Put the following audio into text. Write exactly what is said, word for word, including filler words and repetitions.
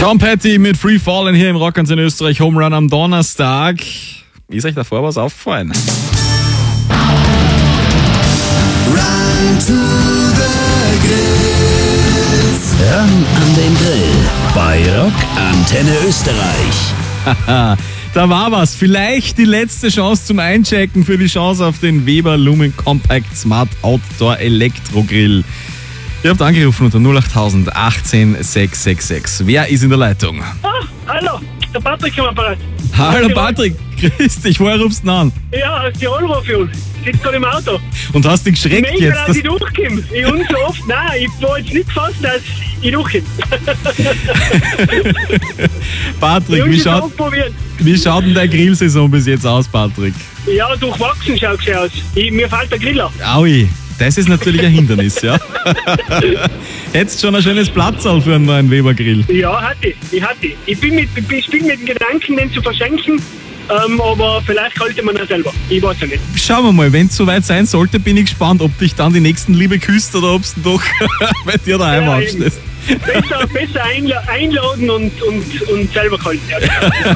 Tom Petty mit Free Fallen hier im Rock'n'S in Österreich. Home Run am Donnerstag. Ist euch davor was aufgefallen? Run to the Grills. Ran an den Grill bei Rock Antenne Österreich. Da war was. Vielleicht die letzte Chance zum Einchecken für die Chance auf den Weber Lumen Compact Smart Outdoor Elektro Grill. Ihr habt angerufen unter null acht null null null achtzehn sechs sechs sechs. Wer ist in der Leitung? Ah, hallo, der Patrick am Apparat. Hallo Patrick, grüß dich, woher rufst du denn an? Ja, aus Tirol rufe ich an. Ich sitze gerade im Auto. Und hast dich geschreckt Mega, jetzt? dass dass- ich durchkomme. Ich und so oft, nein, ich war jetzt nicht gefasst, dass ich durchkomme. Patrick, Ich wie habe schaut, schon probiert. wie schaut denn deine Grillsaison bis jetzt aus, Patrick? Ja, durchwachsen schaut es aus. Ich, mir fällt der Griller. Aui, das ist natürlich ein Hindernis, ja. Hättest schon ein schönes Platzal für einen neuen Weber Grill. Ja, hatte ich. Ich hatte. Ich bin mit, ich spiele mit dem Gedanken, den zu verschenken. Ähm, aber vielleicht halte man ihn selber. Ich weiß ja nicht. Schauen wir mal, wenn es soweit sein sollte, bin ich gespannt, ob dich dann die nächsten Liebe küsst oder ob es doch bei dir daheim Ja, aufstehst. Besser, besser einla- einladen und, und, und selber halten. Ja.